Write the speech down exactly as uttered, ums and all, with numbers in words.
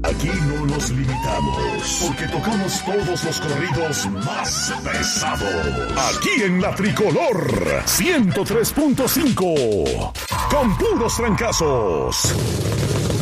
Aquí no nos limitamos, porque tocamos todos los corridos más pesados. Aquí en La Tricolor, ciento tres punto cinco, con puros trancazos.